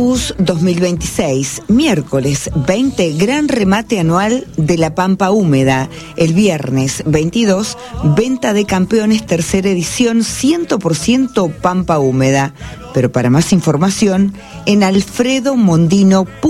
2026, miércoles 20, gran remate anual de la Pampa Húmeda. El viernes 22, venta de campeones, tercera edición, 100% Pampa Húmeda. Pero para más información, en alfredomondino.com.ar.